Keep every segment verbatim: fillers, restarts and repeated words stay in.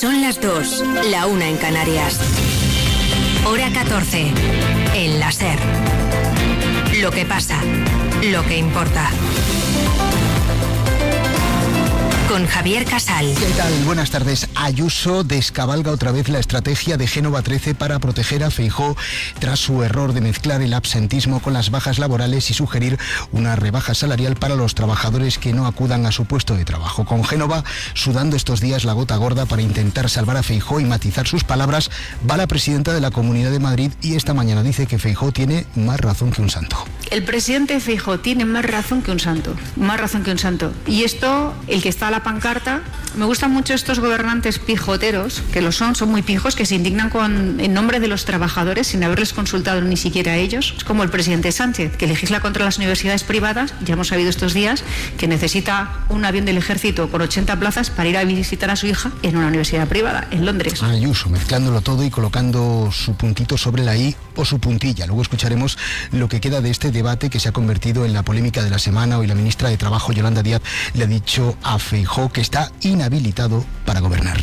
Son las dos, la una en Canarias. Hora catorce, en la SER. Lo que pasa, lo que importa. Con Javier Casal. ¿Qué tal? Buenas tardes. Ayuso descabalga otra vez la estrategia de Génova trece para proteger a Feijóo tras su error de mezclar el absentismo con las bajas laborales y sugerir una rebaja salarial para los trabajadores que no acudan a su puesto de trabajo. Con Génova sudando estos días la gota gorda para intentar salvar a Feijóo y matizar sus palabras, va la presidenta de la Comunidad de Madrid y esta mañana dice que Feijóo tiene más razón que un santo. El presidente Feijóo tiene más razón que un santo, más razón que un santo. Y esto, el que está a la pancarta, me gustan mucho estos gobernantes pijoteros, que lo son, son muy pijos, que se indignan con, en nombre de los trabajadores sin haberles consultado ni siquiera a ellos. Es como el presidente Sánchez, que legisla contra las universidades privadas. Ya hemos sabido estos días que necesita un avión del ejército con ochenta plazas para ir a visitar a su hija en una universidad privada, en Londres. Ayuso, mezclándolo todo y colocando su puntito sobre la i o su puntilla. Luego escucharemos lo que queda de este debate que se ha convertido en la polémica de la semana. Hoy la ministra de Trabajo, Yolanda Díaz, le ha dicho a Feijóo que está inhabilitado para gobernar.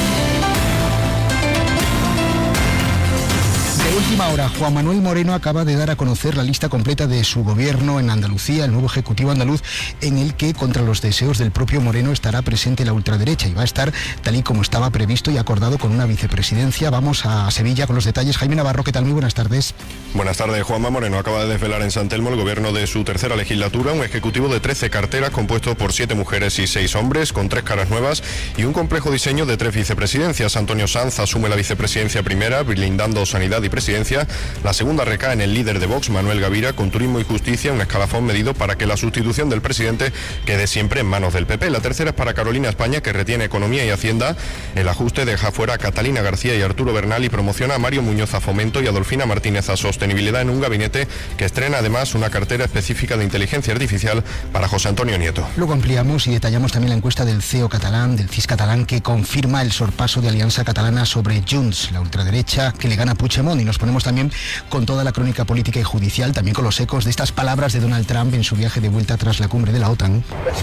De última hora, Juan Manuel Moreno acaba de dar a conocer la lista completa de su gobierno en Andalucía, el nuevo Ejecutivo andaluz, en el que, contra los deseos del propio Moreno, estará presente la ultraderecha y va a estar tal y como estaba previsto y acordado con una vicepresidencia. Vamos a Sevilla con los detalles. Jaime Navarro, ¿qué tal? Muy buenas tardes. Buenas tardes. Juanma Moreno acaba de desvelar en San Telmo el gobierno de su tercera legislatura, un ejecutivo de trece carteras compuesto por siete mujeres y seis hombres, con tres caras nuevas y un complejo diseño de tres vicepresidencias. Antonio Sanz asume la vicepresidencia primera, blindando sanidad y presidencia. La segunda recae en el líder de Vox, Manuel Gavira, con turismo y justicia, un escalafón medido para que la sustitución del presidente quede siempre en manos del P P. La tercera es para Carolina España, que retiene economía y hacienda. El ajuste deja fuera a Catalina García y Arturo Bernal y promociona a Mario Muñoz a Fomento y a Adolfina Martínez a Sostenibilidad, en un gabinete que estrena además una cartera específica de inteligencia artificial para José Antonio Nieto. Luego ampliamos y detallamos también la encuesta del C E O catalán, del C I S catalán, que confirma el sorpaso de Alianza Catalana sobre Junts, la ultraderecha, que le gana a Puigdemont, y nos ponemos también con toda la crónica política y judicial, también con los ecos de estas palabras de Donald Trump en su viaje de vuelta tras la cumbre de la OTAN.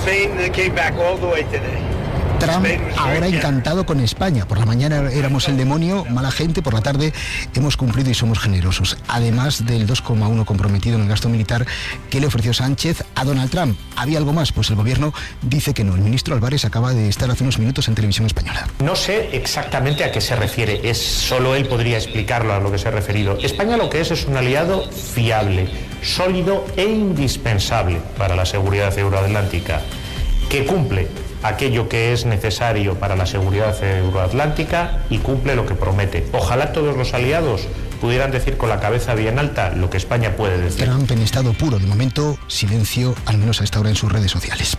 Trump ahora encantado con España. Por la mañana éramos el demonio, mala gente, por la tarde hemos cumplido y somos generosos. Además del dos coma uno comprometido en el gasto militar que le ofreció Sánchez a Donald Trump. ¿Había algo más? Pues el gobierno dice que no. El ministro Álvarez acaba de estar hace unos minutos en Televisión Española. No sé exactamente a qué se refiere, es solo él podría explicarlo a lo que se ha referido. España lo que es es un aliado fiable, sólido e indispensable para la seguridad euroatlántica, que cumple aquello que es necesario para la seguridad euroatlántica y cumple lo que promete. Ojalá todos los aliados pudieran decir con la cabeza bien alta lo que España puede decir. Trump en estado puro. De momento, silencio, al menos a esta hora en sus redes sociales.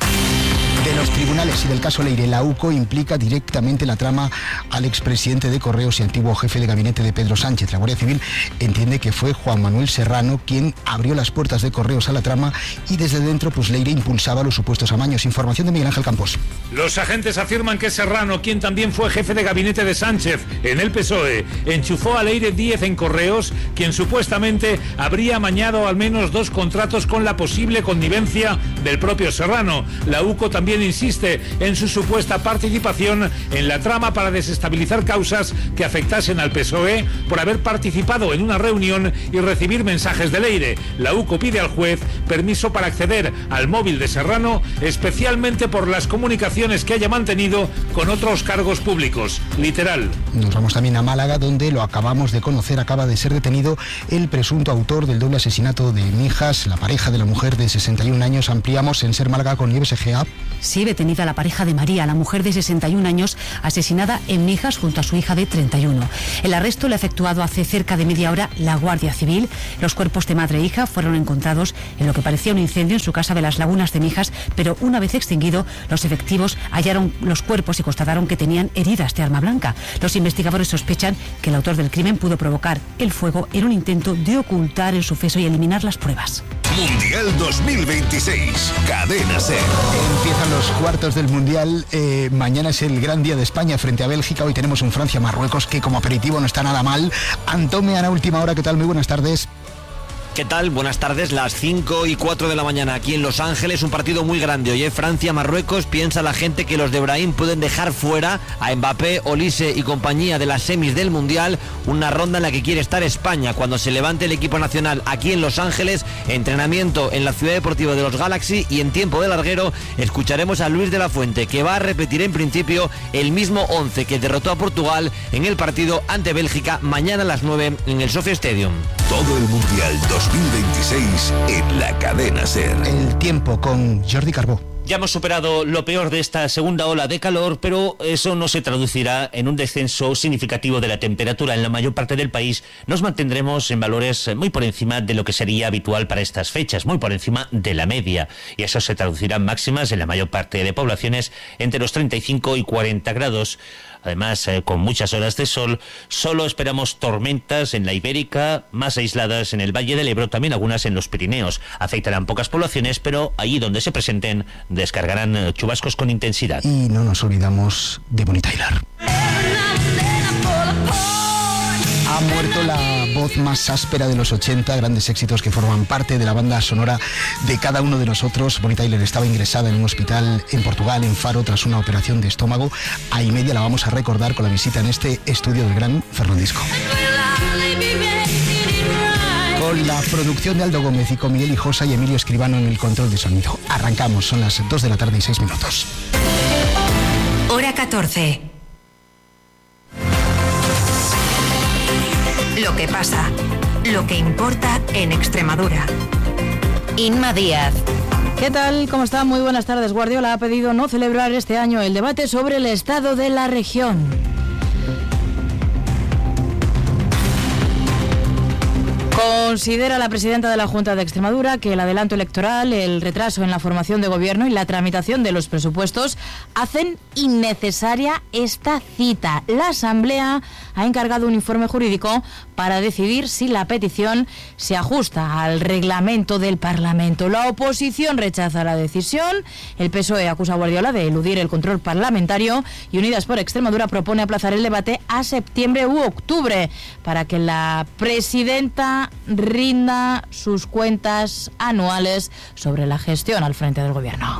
De los tribunales y del caso Leire, la U C O implica directamente la trama al expresidente de Correos y antiguo jefe de gabinete de Pedro Sánchez. La Guardia Civil entiende que fue Juan Manuel Serrano quien abrió las puertas de Correos a la trama y desde dentro pues Leire impulsaba los supuestos amaños. Información de Miguel Ángel Campos. Los agentes afirman que Serrano, quien también fue jefe de gabinete de Sánchez en el P S O E, enchufó a Leire Díez en Correos, quien supuestamente habría amañado al menos dos contratos con la posible connivencia del propio Serrano. La U C O también insiste en su supuesta participación en la trama para desestabilizar causas que afectasen al P S O E por haber participado en una reunión y recibir mensajes de Leire. La U C O pide al juez permiso para acceder al móvil de Serrano, especialmente por las comunicaciones que haya mantenido con otros cargos públicos. Literal. Nos vamos también a Málaga, donde lo acabamos de conocer, acaba de ser detenido el presunto autor del doble asesinato de Mijas, la pareja de la mujer de sesenta y un años. Ampliamos en Ser Málaga con Nieves Egea. Sí, detenida la pareja de María, la mujer de sesenta y un años, asesinada en Mijas junto a su hija de treinta y uno. El arresto lo ha efectuado hace cerca de media hora la Guardia Civil. Los cuerpos de madre e hija fueron encontrados en lo que parecía un incendio en su casa de las Lagunas de Mijas, pero una vez extinguido, los efectivos hallaron los cuerpos y constataron que tenían heridas de arma blanca. Los investigadores sospechan que el autor del crimen pudo provocar el fuego en un intento de ocultar el suceso y eliminar las pruebas. Mundial dos mil veintiséis, Cadena SER. Empiezan los cuartos del Mundial. Eh, mañana es el gran día de España frente a Bélgica. Hoy tenemos un Francia-Marruecos que como aperitivo no está nada mal. Antome, Ana, última hora, ¿qué tal? Muy buenas tardes. ¿Qué tal? Buenas tardes, las cinco y cuatro de la mañana aquí en Los Ángeles, un partido muy grande. Hoy Francia-Marruecos, piensa la gente que los de Brahim pueden dejar fuera a Mbappé, Olise y compañía de las semis del Mundial, una ronda en la que quiere estar España cuando se levante el equipo nacional aquí en Los Ángeles, entrenamiento en la Ciudad Deportiva de los Galaxy y en tiempo de larguero escucharemos a Luis de la Fuente, que va a repetir en principio el mismo once que derrotó a Portugal en el partido ante Bélgica mañana a las nueve en el Sophia Stadium. Todo el Mundial dos mil veintiséis en la cadena SER. El tiempo con Jordi Carbó. Ya hemos superado lo peor de esta segunda ola de calor, pero eso no se traducirá en un descenso significativo de la temperatura. En la mayor parte del país nos mantendremos en valores muy por encima de lo que sería habitual para estas fechas, muy por encima de la media. Y eso se traducirá en máximas en la mayor parte de poblaciones entre los treinta y cinco y cuarenta grados. Además, eh, con muchas horas de sol, solo esperamos tormentas en la Ibérica, más aisladas en el Valle del Ebro, también algunas en los Pirineos. Afectarán pocas poblaciones, pero allí donde se presenten, descargarán eh, chubascos con intensidad. Y no nos olvidamos de Bonnie Tyler. Ha muerto la voz más áspera de los ochenta, grandes éxitos que forman parte de la banda sonora de cada uno de nosotros. Bonnie Tyler estaba ingresada en un hospital en Portugal, en Faro, tras una operación de estómago. A y media la vamos a recordar con la visita en este estudio del gran Fernandisco. Con la producción de Aldo Gómez y con Miguel Hijosa y Emilio Escribano en el control de sonido. Arrancamos, son las dos de la tarde y seis minutos. Hora catorce. Lo que pasa, lo que importa en Extremadura. Inma Díaz. ¿Qué tal? ¿Cómo está? Muy buenas tardes. Guardiola ha pedido no celebrar este año el debate sobre el estado de la región. Considera la presidenta de la Junta de Extremadura que el adelanto electoral, el retraso en la formación de gobierno y la tramitación de los presupuestos hacen innecesaria esta cita. La Asamblea ha encargado un informe jurídico para decidir si la petición se ajusta al reglamento del Parlamento. La oposición rechaza la decisión, el P S O E acusa a Guardiola de eludir el control parlamentario y Unidas por Extremadura propone aplazar el debate a septiembre u octubre para que la presidenta rinda sus cuentas anuales sobre la gestión al frente del gobierno.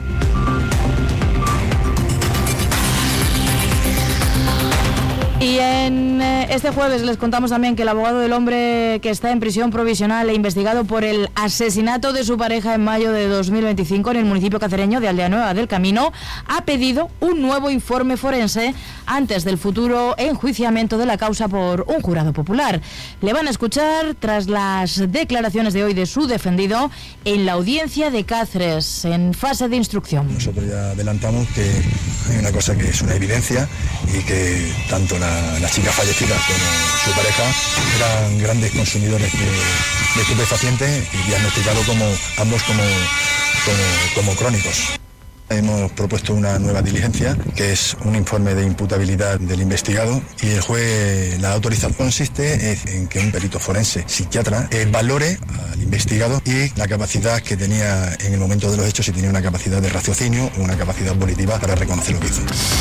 Y en eh, este jueves les contamos también que el abogado del hombre que está en prisión provisional e investigado por el asesinato de su pareja en mayo de dos mil veinticinco en el municipio cacereño de Aldea Nueva del Camino ha pedido un nuevo informe forense antes del futuro enjuiciamiento de la causa por un jurado popular. Le van a escuchar tras las declaraciones de hoy de su defendido en la audiencia de Cáceres en fase de instrucción. Nosotros ya adelantamos que hay una cosa que es una evidencia y que tanto la La chica fallecida como su pareja eran grandes consumidores de, de estupefacientes y diagnosticados como, ambos como, como, como crónicos. Hemos propuesto una nueva diligencia, que es un informe de imputabilidad del investigado, y el juez, la autorización consiste en que un perito forense psiquiatra eh, valore al investigado y la capacidad que tenía en el momento de los hechos, si tenía una capacidad de raciocinio o una capacidad volitiva para reconocer lo que hizo.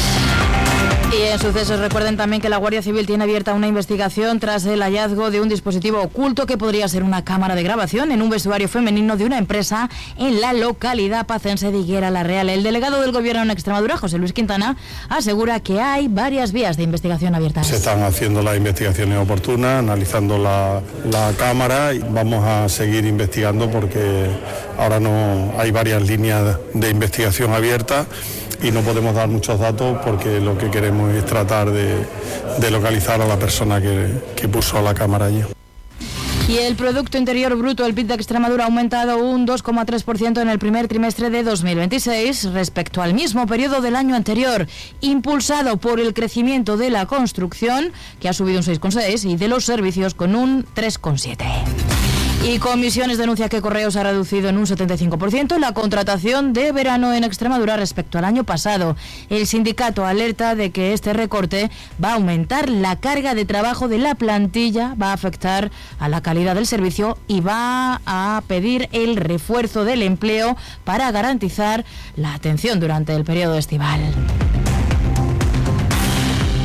Y en sucesos recuerden también que la Guardia Civil tiene abierta una investigación tras el hallazgo de un dispositivo oculto que podría ser una cámara de grabación en un vestuario femenino de una empresa en la localidad pacense de Higuera la Real. El delegado del Gobierno en Extremadura, José Luis Quintana, asegura que hay varias vías de investigación abiertas. Se están haciendo las investigaciones oportunas, analizando la, la cámara, y vamos a seguir investigando porque ahora no hay varias líneas de investigación abiertas y no podemos dar muchos datos porque lo que queremos es tratar de, de localizar a la persona que, que puso la cámara allí. Y el Producto Interior Bruto, el P I B de Extremadura, ha aumentado un dos coma tres por ciento en el primer trimestre de dos mil veintiséis respecto al mismo periodo del año anterior, impulsado por el crecimiento de la construcción, que ha subido un seis coma seis por ciento, y de los servicios con un tres coma siete por ciento. Y Comisiones denuncia que Correos ha reducido en un setenta y cinco por ciento la contratación de verano en Extremadura respecto al año pasado. El sindicato alerta de que este recorte va a aumentar la carga de trabajo de la plantilla, va a afectar a la calidad del servicio y va a pedir el refuerzo del empleo para garantizar la atención durante el periodo estival.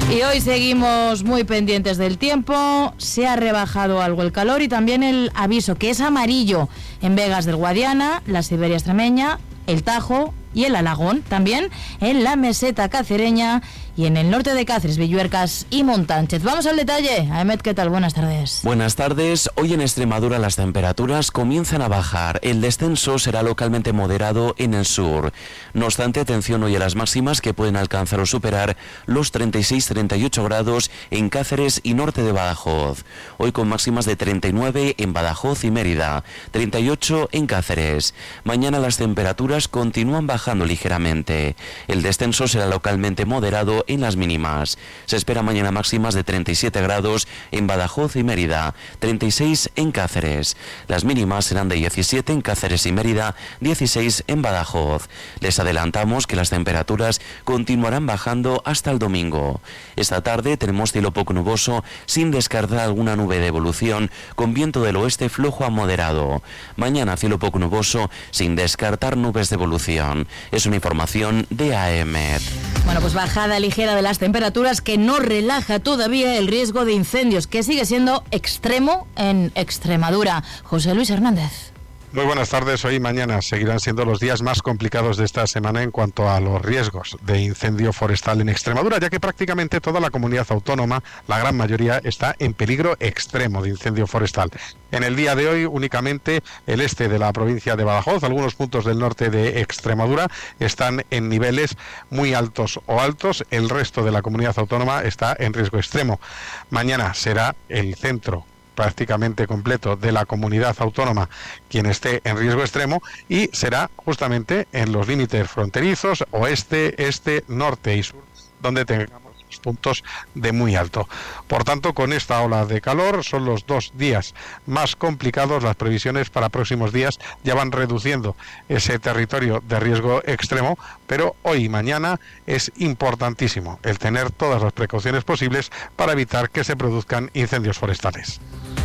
Y hoy seguimos muy pendientes del tiempo, se ha rebajado algo el calor y también el aviso que es amarillo en Vegas del Guadiana, la Siberia extremeña, el Tajo y el Alagón, también en la meseta cacereña y en el norte de Cáceres, Villuercas y Montánchez. Vamos al detalle. Ahmed, ¿qué tal? Buenas tardes. Buenas tardes. Hoy en Extremadura las temperaturas comienzan a bajar. El descenso será localmente moderado en el sur. No obstante, atención hoy a las máximas que pueden alcanzar o superar los treinta y seis a treinta y ocho grados en Cáceres y norte de Badajoz. Hoy con máximas de treinta y nueve en Badajoz y Mérida, treinta y ocho en Cáceres. Mañana las temperaturas continúan bajando ligeramente. El descenso será localmente moderado en las mínimas. Se espera mañana máximas de treinta y siete grados en Badajoz y Mérida, treinta y seis en Cáceres. Las mínimas serán de diecisiete en Cáceres y Mérida, dieciséis en Badajoz. Les adelantamos que las temperaturas continuarán bajando hasta el domingo. Esta tarde tenemos cielo poco nuboso, sin descartar alguna nube de evolución, con viento del oeste flojo a moderado. Mañana cielo poco nuboso, sin descartar nubes de evolución. Es una información de A M E D. Bueno, pues bajada ligera de las temperaturas que no relaja todavía el riesgo de incendios, que sigue siendo extremo en Extremadura. José Luis Hernández. Muy buenas tardes. Hoy y mañana seguirán siendo los días más complicados de esta semana en cuanto a los riesgos de incendio forestal en Extremadura, ya que prácticamente toda la comunidad autónoma, la gran mayoría, está en peligro extremo de incendio forestal. En el día de hoy únicamente el este de la provincia de Badajoz, algunos puntos del norte de Extremadura están en niveles muy altos o altos, el resto de la comunidad autónoma está en riesgo extremo. Mañana será el centro prácticamente completo de la comunidad autónoma quien esté en riesgo extremo y será justamente en los límites fronterizos oeste, este, norte y sur donde tengamos los puntos de muy alto. Por tanto, con esta ola de calor son los dos días más complicados. Las previsiones para próximos días ya van reduciendo ese territorio de riesgo extremo, pero hoy y mañana es importantísimo el tener todas las precauciones posibles para evitar que se produzcan incendios forestales.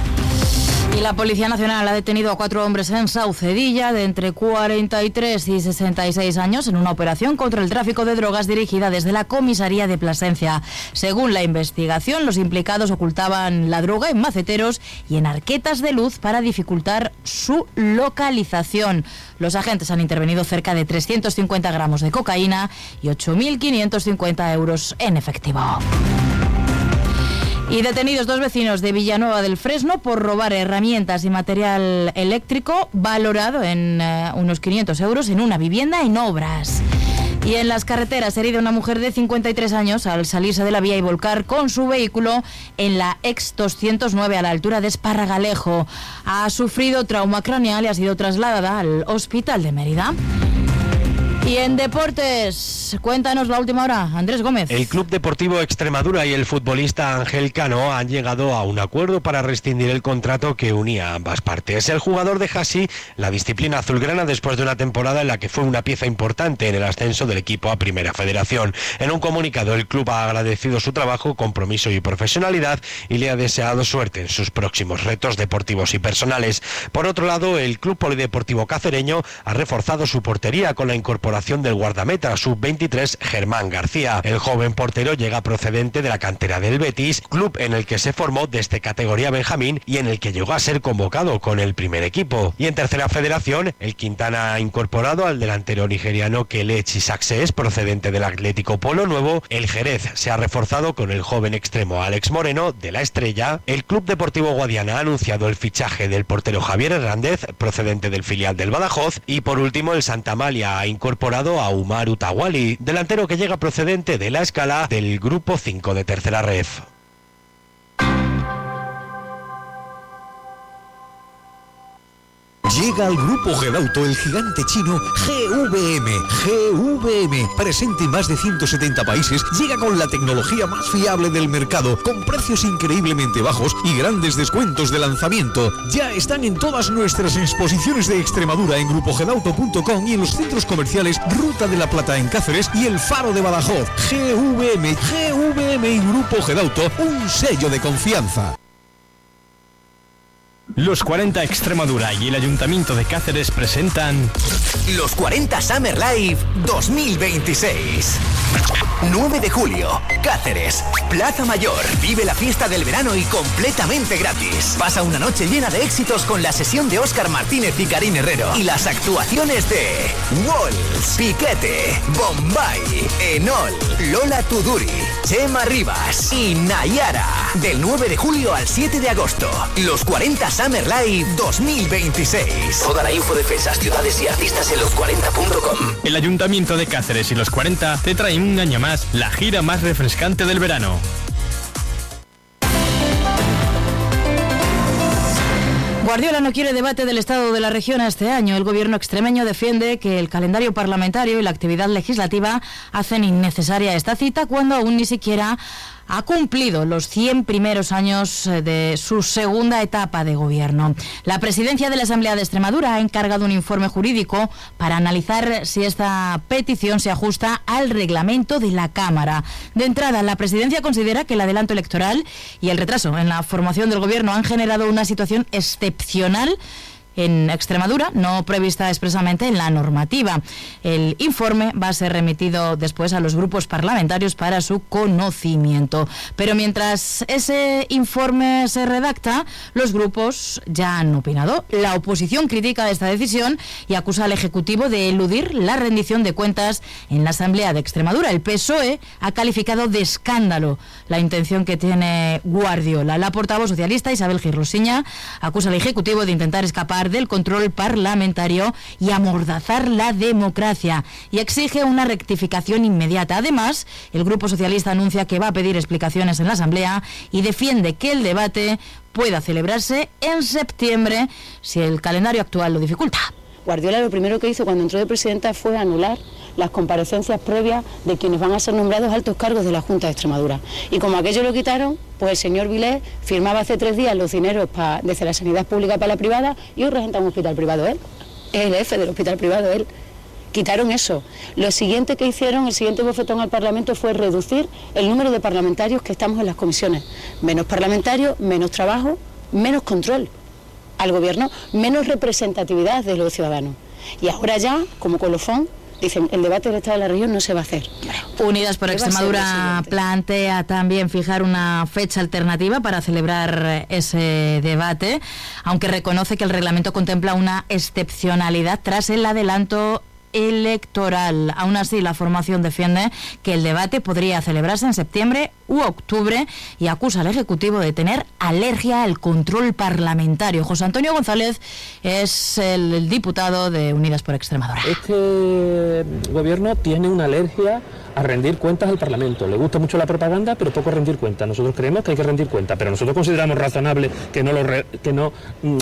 Y la Policía Nacional ha detenido a cuatro hombres en Saucedilla de entre cuarenta y tres y sesenta y seis años en una operación contra el tráfico de drogas dirigida desde la comisaría de Plasencia. Según la investigación, los implicados ocultaban la droga en maceteros y en arquetas de luz para dificultar su localización. Los agentes han intervenido cerca de trescientos cincuenta gramos de cocaína y ocho mil quinientos cincuenta euros en efectivo. Y detenidos dos vecinos de Villanueva del Fresno por robar herramientas y material eléctrico valorado en uh, unos quinientos euros en una vivienda en obras. Y en las carreteras, herida una mujer de cincuenta y tres años al salirse de la vía y volcar con su vehículo en la ex doscientos nueve a la altura de Esparragalejo. Ha sufrido trauma craneal y ha sido trasladada al hospital de Mérida. Y en deportes, cuéntanos la última hora, Andrés Gómez. El Club Deportivo Extremadura y el futbolista Ángel Cano han llegado a un acuerdo para rescindir el contrato que unía a ambas partes. El jugador deja así la disciplina azulgrana después de una temporada en la que fue una pieza importante en el ascenso del equipo a Primera Federación. En un comunicado, el club ha agradecido su trabajo, compromiso y profesionalidad y le ha deseado suerte en sus próximos retos deportivos y personales. Por otro lado, el Club Polideportivo Cacereño ha reforzado su portería con la incorporación del guardameta sub veintitrés Germán García. El joven portero llega procedente de la cantera del Betis, club en el que se formó desde categoría Benjamín y en el que llegó a ser convocado con el primer equipo. Y en Tercera Federación, el Quintana ha incorporado al delantero nigeriano Kelechi Success, procedente del Atlético Polo Nuevo. El Jerez se ha reforzado con el joven extremo Alex Moreno de la Estrella. El Club Deportivo Guadiana ha anunciado el fichaje del portero Javier Hernández, procedente del filial del Badajoz. Y por último, el Santa Amalia ha incorporado a Umar Utawali, delantero que llega procedente de la Escala del Grupo cinco de Tercera Ref. Llega al Grupo Gedauto el gigante chino G V M. G V M, presente en más de ciento setenta países, llega con la tecnología más fiable del mercado, con precios increíblemente bajos y grandes descuentos de lanzamiento. Ya están en todas nuestras exposiciones de Extremadura en grupo gedauto punto com y en los centros comerciales Ruta de la Plata en Cáceres y El Faro de Badajoz. G V M, G V M y Grupo Gedauto, un sello de confianza. Los cuarenta Extremadura y el Ayuntamiento de Cáceres presentan Los cuarenta Summer Live dos mil veintiséis. nueve de julio, Cáceres, Plaza Mayor. Vive la fiesta del verano y completamente gratis. Pasa una noche llena de éxitos con la sesión de Óscar Martínez y Karin Herrero. Y las actuaciones de Walls, Piquete, Bombay, Enol, Lola Tuduri, Chema Rivas y Nayara. Del nueve de julio al siete de agosto. Los cuarenta Summer Live dos mil veintiséis. Toda la info de fechas, ciudades y artistas en los cuarenta punto com. El Ayuntamiento de Cáceres y los cuarenta te traen un año más la gira más refrescante del verano. Guardiola no quiere debate del estado de la región este año. El gobierno extremeño defiende que el calendario parlamentario y la actividad legislativa hacen innecesaria esta cita cuando aún ni siquiera ha cumplido los cien primeros años de su segunda etapa de gobierno. La presidencia de la Asamblea de Extremadura ha encargado un informe jurídico para analizar si esta petición se ajusta al reglamento de la Cámara. De entrada, la presidencia considera que el adelanto electoral y el retraso en la formación del gobierno han generado una situación excepcional en Extremadura, no prevista expresamente en la normativa. El informe va a ser remitido después a los grupos parlamentarios para su conocimiento. Pero mientras ese informe se redacta, los grupos ya han opinado. La oposición critica esta decisión y acusa al Ejecutivo de eludir la rendición de cuentas en la Asamblea de Extremadura. El P S O E ha calificado de escándalo la intención que tiene Guardiola. La portavoz socialista, Isabel Girlosiña, acusa al Ejecutivo de intentar escapar del control parlamentario y amordazar la democracia y exige una rectificación inmediata. Además, el Grupo Socialista anuncia que va a pedir explicaciones en la Asamblea y defiende que el debate pueda celebrarse en septiembre si el calendario actual lo dificulta. Guardiola lo primero que hizo cuando entró de presidenta fue anular las comparecencias previas de quienes van a ser nombrados altos cargos de la Junta de Extremadura. Y como aquello lo quitaron, pues el señor Vilés firmaba hace tres días los dineros pa, desde la sanidad pública para la privada y hoy regenta un hospital privado él. Es el jefe del hospital privado él. Quitaron eso. Lo siguiente que hicieron, el siguiente bofetón al Parlamento fue reducir el número de parlamentarios que estamos en las comisiones. Menos parlamentarios, menos trabajo, menos control al gobierno, menos representatividad de los ciudadanos. Y ahora ya, como colofón, dicen, el debate del Estado de la región no se va a hacer. Unidas por Extremadura plantea también fijar una fecha alternativa para celebrar ese debate, aunque reconoce que el reglamento contempla una excepcionalidad tras el adelanto electoral. Aún así, la formación defiende que el debate podría celebrarse en septiembre u octubre y acusa al Ejecutivo de tener alergia al control parlamentario. José Antonio González es el diputado de Unidas por Extremadura. Este gobierno tiene una alergia a rendir cuentas al Parlamento. Le gusta mucho la propaganda, pero poco rendir cuentas. Nosotros creemos que hay que rendir cuentas, pero nosotros consideramos razonable que no lo re, que no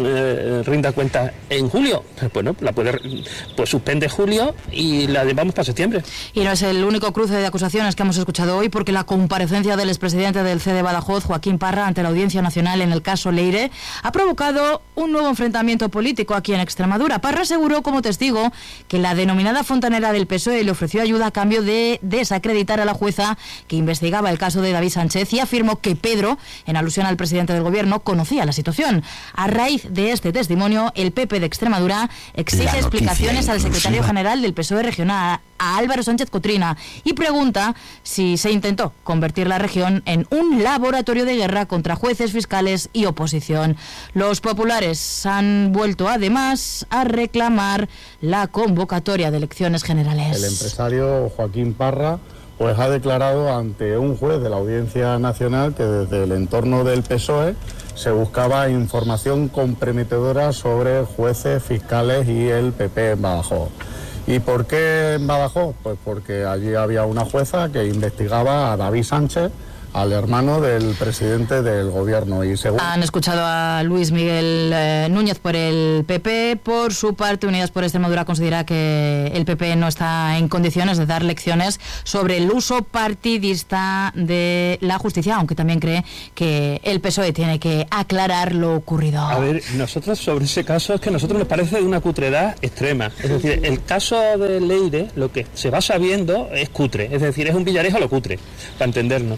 eh, rinda cuentas en julio. Pues bueno, la puede, pues suspende julio y la llevamos para septiembre. Y no es el único cruce de acusaciones que hemos escuchado hoy, porque la comparecencia del expresidente del C E D Badajoz, Joaquín Parra, ante la Audiencia Nacional en el caso Leire, ha provocado un nuevo enfrentamiento político aquí en Extremadura. Parra aseguró como testigo que la denominada fontanera del P S O E le ofreció ayuda a cambio de desacreditar a la jueza que investigaba el caso de David Sánchez y afirmó que Pedro, en alusión al presidente del gobierno, conocía la situación. A raíz de este testimonio, el P P de Extremadura exige explicaciones al secretario general del P S O E regional, a Álvaro Sánchez Cotrina, y pregunta si se intentó convertir la región en un laboratorio de guerra contra jueces, fiscales y oposición. Los populares han vuelto además a reclamar la convocatoria de elecciones generales. El empresario Joaquín Parra pues ha declarado ante un juez de la Audiencia Nacional que desde el entorno del P S O E se buscaba información comprometedora sobre jueces, fiscales y el P P en Badajoz. ¿Y por qué en Badajoz? Pues porque allí había una jueza que investigaba a David Sánchez, al hermano del presidente del gobierno. Y según... Han escuchado a Luis Miguel eh, Núñez por el P P. Por su parte, Unidas por Extremadura considera que el P P no está en condiciones de dar lecciones sobre el uso partidista de la justicia, aunque también cree que el P S O E tiene que aclarar lo ocurrido. A ver, nosotros sobre ese caso es que a nosotros nos parece de una cutredad extrema. Es decir, el caso de Leire, lo que se va sabiendo es cutre. Es decir, es un Villarejo a lo cutre, para entendernos.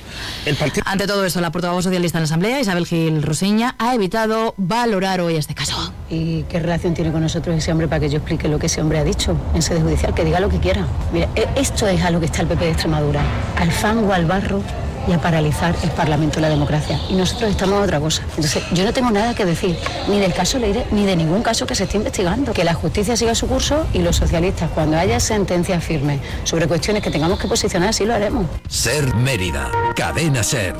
El partido... Ante todo esto, la portavoz socialista en la Asamblea, Isabel Gil Rosiña, ha evitado valorar hoy este caso. ¿Y qué relación tiene con nosotros ese hombre para que yo explique lo que ese hombre ha dicho en sede judicial? Que diga lo que quiera. Mira, esto es a lo que está el P P de Extremadura, al fango, al barro y a paralizar el Parlamento y la democracia. Y nosotros estamos a otra cosa. Entonces, yo no tengo nada que decir, ni del caso Leire, ni de ningún caso que se esté investigando. Que la justicia siga su curso y los socialistas, cuando haya sentencias firmes sobre cuestiones que tengamos que posicionar, así lo haremos. Ser Mérida, Cadena Ser.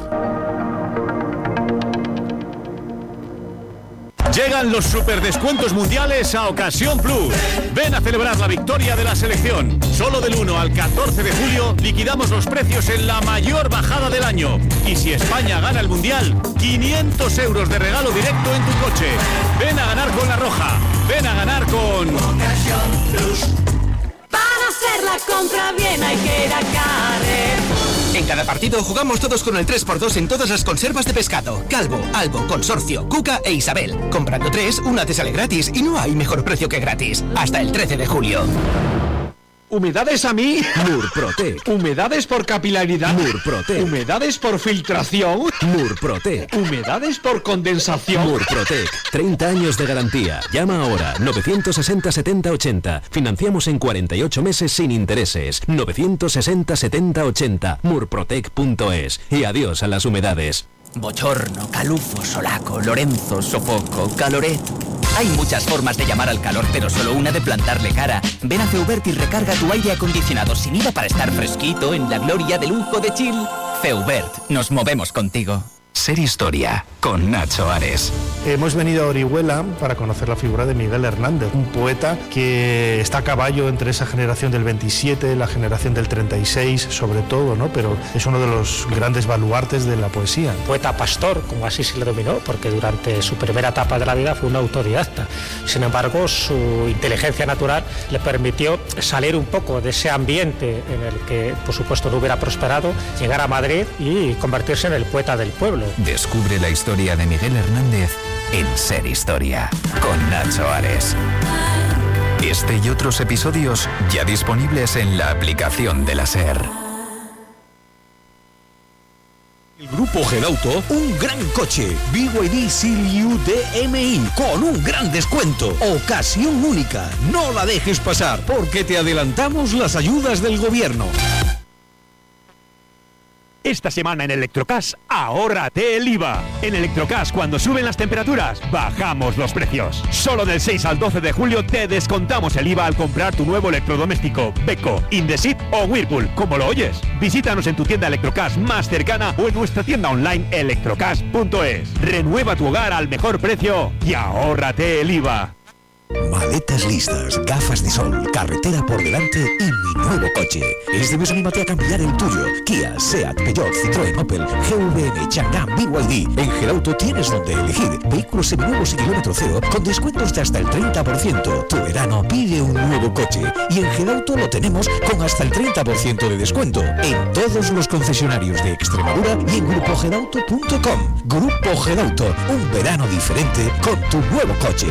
Llegan los superdescuentos mundiales a Ocasión Plus. Ven a celebrar la victoria de la selección. Solo del uno al catorce de julio liquidamos los precios en la mayor bajada del año. Y si España gana el mundial, quinientos euros de regalo directo en tu coche. Ven a ganar con La Roja. Ven a ganar con Ocasión Plus. Para hacer la compra bien hay que ir a Carrefour. En cada partido jugamos todos con el tres por dos en todas las conservas de pescado. Calvo, Albo, Consorcio, Cuca e Isabel. Comprando tres, una te sale gratis y no hay mejor precio que gratis. Hasta el trece de julio. ¿Humedades a mí? Murprotec. ¿Humedades por capilaridad? Murprotec. ¿Humedades por filtración? Murprotec. ¿Humedades por condensación? Murprotec. treinta años de garantía. Llama ahora. novecientos sesenta setenta ochenta. Financiamos en cuarenta y ocho meses sin intereses. novecientos sesenta setenta ochenta. murprotec punto es. Y adiós a las humedades. Bochorno, calufo, solaco, Lorenzo, sofoco, caloret. Hay muchas formas de llamar al calor, pero solo una de plantarle cara. Ven a Feubert y recarga tu aire acondicionado sin I V A para estar fresquito en la gloria de lujo de chill. Feubert, nos movemos contigo. Ser Historia, con Nacho Ares. Hemos venido a Orihuela para conocer la figura de Miguel Hernández, un poeta que está a caballo entre esa generación del veintisiete, la generación del treinta y seis, sobre todo, ¿no? Pero es uno de los grandes baluartes de la poesía. Poeta pastor, como así se le dominó, porque durante su primera etapa de la vida fue un autodidacta. Sin embargo, su inteligencia natural le permitió salir un poco de ese ambiente en el que, por supuesto, no hubiera prosperado, llegar a Madrid y convertirse en el poeta del pueblo. Descubre la historia de Miguel Hernández en Ser Historia, con Nacho Ares. Este y otros episodios ya disponibles en la aplicación de la SER. El Grupo Gedauto, un gran coche, B Y D Silvio D M I, con un gran descuento. Ocasión única, no la dejes pasar, porque te adelantamos las ayudas del gobierno. Esta semana en Electrocas, ahórrate el I V A. En Electrocas, cuando suben las temperaturas, bajamos los precios. Solo del seis al doce de julio te descontamos el I V A al comprar tu nuevo electrodoméstico, Beko, Indesit o Whirlpool, como lo oyes. Visítanos en tu tienda Electrocas más cercana o en nuestra tienda online electrocas punto es. Renueva tu hogar al mejor precio y ahórrate el I V A. Maletas listas, gafas de sol, carretera por delante y mi nuevo coche. Este mes anímate a cambiar el tuyo. Kia, Seat, Peugeot, Citroën, Opel, G V M, Chang'an, B Y D. En Gedauto tienes donde elegir. Vehículos seminuevos y kilómetro cero con descuentos de hasta el treinta por ciento. Tu verano pide un nuevo coche. Y en Gedauto lo tenemos con hasta el treinta por ciento de descuento. En todos los concesionarios de Extremadura y en grupo gedauto punto com. Grupo Gedauto, un verano diferente con tu nuevo coche.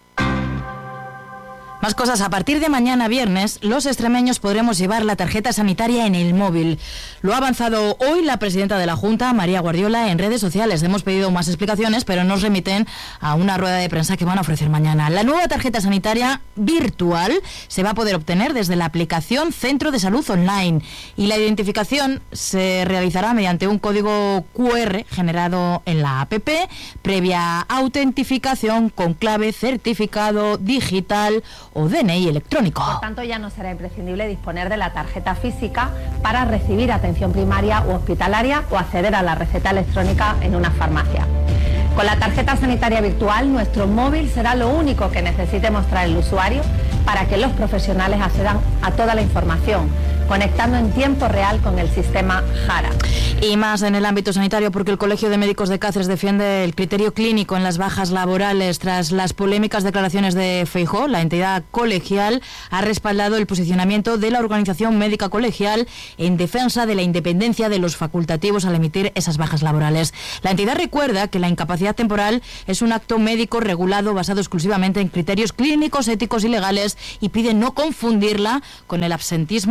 Más cosas, a partir de mañana viernes, los extremeños podremos llevar la tarjeta sanitaria en el móvil. Lo ha avanzado hoy la presidenta de la Junta, María Guardiola, en redes sociales. Hemos pedido más explicaciones, pero nos remiten a una rueda de prensa que van a ofrecer mañana. La nueva tarjeta sanitaria virtual se va a poder obtener desde la aplicación Centro de Salud Online y la identificación se realizará mediante un código cu erre generado en la app, previa autentificación con clave, certificado digital o D N I electrónico. Por tanto, ya no será imprescindible disponer de la tarjeta física para recibir atención primaria u hospitalaria o acceder a la receta electrónica en una farmacia. Con la tarjeta sanitaria virtual, nuestro móvil será lo único que necesite mostrar el usuario para que los profesionales accedan a toda la información, conectando en tiempo real con el sistema Jara. Y más en el ámbito sanitario, porque el Colegio de Médicos de Cáceres defiende el criterio clínico en las bajas laborales. Tras las polémicas declaraciones de Feijóo, la entidad colegial ha respaldado el posicionamiento de la organización médica colegial en defensa de la independencia de los facultativos al emitir esas bajas laborales. La entidad recuerda que la incapacidad temporal es un acto médico regulado basado exclusivamente en criterios clínicos, éticos y legales y pide no confundirla con el absentismo laboral.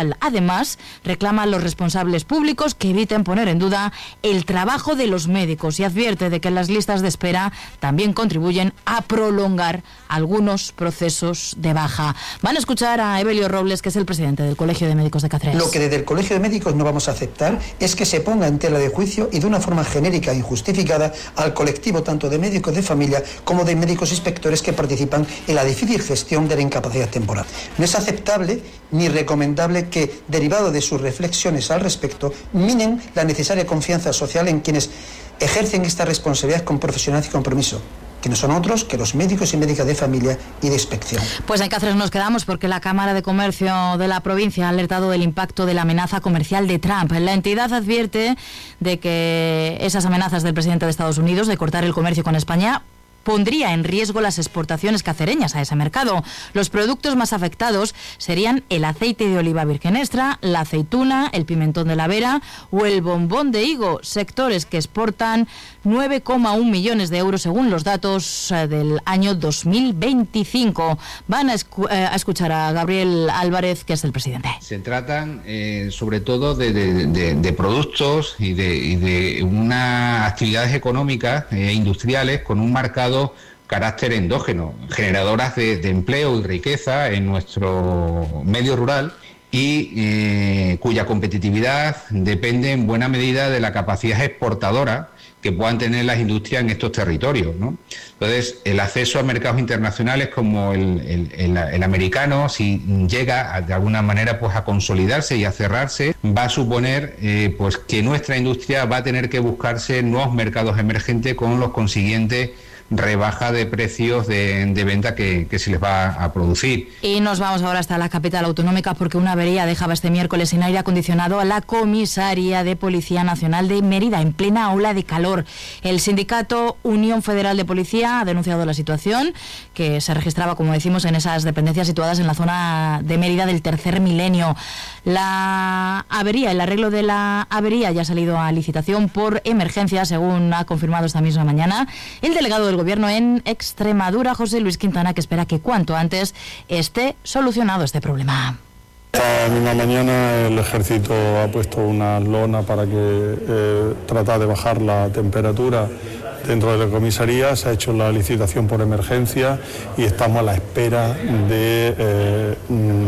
laboral. Además, reclama a los responsables públicos que eviten poner en duda el trabajo de los médicos y advierte de que las listas de espera también contribuyen a prolongar algunos procesos de baja. Van a escuchar a Evelio Robles, que es el presidente del Colegio de Médicos de Cáceres. Lo que desde el Colegio de Médicos no vamos a aceptar es que se ponga en tela de juicio y de una forma genérica e injustificada al colectivo tanto de médicos de familia como de médicos inspectores que participan en la difícil gestión de la incapacidad temporal. No es aceptable ni recomendable que, derivado de sus reflexiones al respecto, minen la necesaria confianza social en quienes ejercen esta responsabilidad con profesionalidad y compromiso, que no son otros que los médicos y médicas de familia y de inspección. Pues en Cáceres nos quedamos porque la Cámara de Comercio de la provincia ha alertado del impacto de la amenaza comercial de Trump. La entidad advierte de que esas amenazas del presidente de Estados Unidos de cortar el comercio con España pondría en riesgo las exportaciones cacereñas a ese mercado. Los productos más afectados serían el aceite de oliva virgen extra, la aceituna, el pimentón de la Vera o el bombón de higo, sectores que exportan nueve coma uno millones de euros según los datos del año dos mil veinticinco. Van a, escu- a escuchar a Gabriel Álvarez, que es el presidente. Se tratan eh, sobre todo de, de, de, de productos y de, y de unas actividades económicas e industriales con un marcado carácter endógeno, generadoras de, de empleo y riqueza en nuestro medio rural y eh, cuya competitividad depende en buena medida de la capacidad exportadora que puedan tener las industrias en estos territorios, ¿no? Entonces, el acceso a mercados internacionales como el, el, el, el americano, si llega a, de alguna manera pues a consolidarse y a cerrarse, va a suponer eh, pues que nuestra industria va a tener que buscarse nuevos mercados emergentes con los consiguientes rebaja de precios de, de venta que, que se les va a producir. Y nos vamos ahora hasta la capital autonómica porque una avería dejaba este miércoles sin aire acondicionado a la Comisaría de Policía Nacional de Mérida en plena ola de calor. El sindicato Unión Federal de Policía ha denunciado la situación que se registraba, como decimos, en esas dependencias situadas en la zona de Mérida del tercer milenio. La avería, el arreglo de la avería ya ha salido a licitación por emergencia, según ha confirmado esta misma mañana el delegado del Gobierno en Extremadura, José Luis Quintana, que espera que cuanto antes esté solucionado este problema. Esta misma mañana el Ejército ha puesto una lona para que eh, trata de bajar la temperatura dentro de la comisaría. Se ha hecho la licitación por emergencia y estamos a la espera de eh,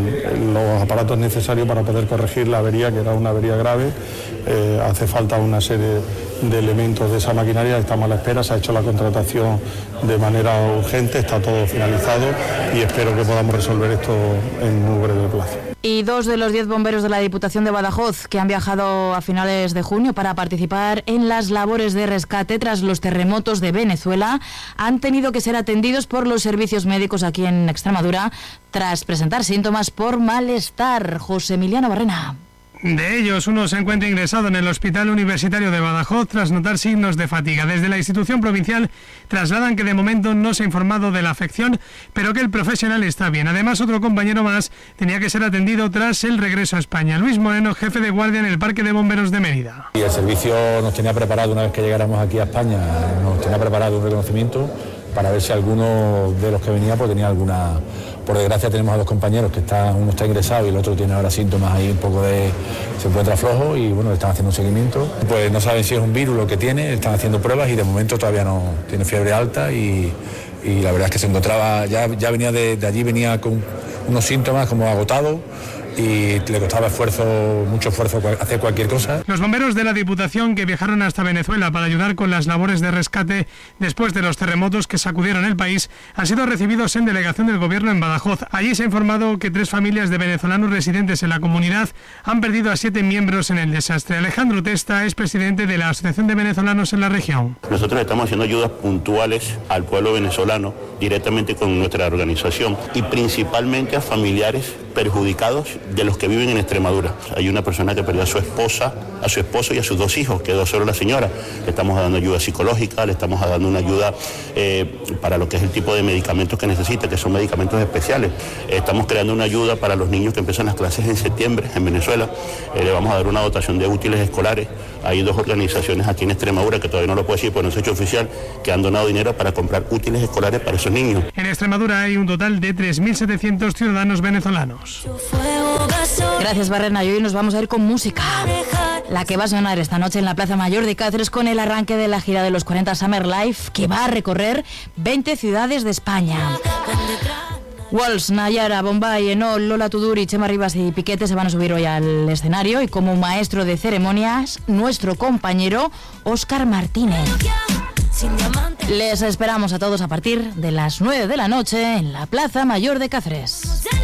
los aparatos necesarios para poder corregir la avería, que era una avería grave. Eh, hace falta una serie de elementos de esa maquinaria, estamos a la espera, se ha hecho la contratación de manera urgente, está todo finalizado y espero que podamos resolver esto en un breve plazo. Y dos de los diez bomberos de la Diputación de Badajoz que han viajado a finales de junio para participar en las labores de rescate tras los terremotos de Venezuela han tenido que ser atendidos por los servicios médicos aquí en Extremadura tras presentar síntomas por malestar. José Emiliano Barrena. De ellos, uno se encuentra ingresado en el Hospital Universitario de Badajoz tras notar signos de fatiga. Desde la institución provincial trasladan que de momento no se ha informado de la afección, pero que el profesional está bien. Además, otro compañero más tenía que ser atendido tras el regreso a España. Luis Moreno, jefe de guardia en el Parque de Bomberos de Mérida. Y el servicio nos tenía preparado, una vez que llegáramos aquí a España, nos tenía preparado un reconocimiento para ver si alguno de los que venía pues tenía alguna... Por desgracia tenemos a dos compañeros que está, uno está ingresado y el otro tiene ahora síntomas ahí un poco de... se encuentra flojo y bueno, le están haciendo un seguimiento. Pues no saben si es un virus lo que tiene, están haciendo pruebas y de momento todavía no tiene fiebre alta y, y la verdad es que se encontraba, ya, ya venía de, de allí, venía con unos síntomas como agotado y le costaba esfuerzo, mucho esfuerzo hacer cualquier cosa. Los bomberos de la Diputación que viajaron hasta Venezuela para ayudar con las labores de rescate después de los terremotos que sacudieron el país han sido recibidos en delegación del Gobierno en Badajoz. Allí se ha informado que tres familias de venezolanos residentes en la comunidad han perdido a siete miembros en el desastre. Alejandro Testa es presidente de la Asociación de Venezolanos en la región. Nosotros estamos haciendo ayudas puntuales al pueblo venezolano directamente con nuestra organización y principalmente a familiares perjudicados de los que viven en Extremadura. Hay una persona que perdió a su esposa, a su esposo y a sus dos hijos, quedó solo la señora. Le estamos dando ayuda psicológica, le estamos dando una ayuda eh, para lo que es el tipo de medicamentos que necesita, que son medicamentos especiales. Eh, estamos creando una ayuda para los niños que empiezan las clases en septiembre en Venezuela. Eh, le vamos a dar una dotación de útiles escolares. Hay dos organizaciones aquí en Extremadura, que todavía no lo puedo decir, pero no se ha hecho oficial, que han donado dinero para comprar útiles escolares para esos niños. En Extremadura hay un total de tres mil setecientos ciudadanos venezolanos. Fuego Gracias, Barrena. Y hoy nos vamos a ir con música. La que va a sonar esta noche en la Plaza Mayor de Cáceres con el arranque de la gira de los cuarenta Summer Life, que va a recorrer veinte ciudades de España. Walsh, Nayara, Bombay, Enol, Lola Tuduri, Chema Rivas y Piquete se van a subir hoy al escenario, y como maestro de ceremonias, nuestro compañero Óscar Martínez. Les esperamos a todos a partir de las nueve de la noche en la Plaza Mayor de Cáceres.